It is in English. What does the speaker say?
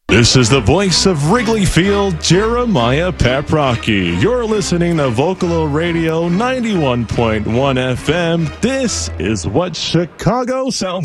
This is the voice of Wrigley Field, Jeremiah Paprocki. You're listening to Vocalo Radio 91.1 FM. This is what Chicago sounds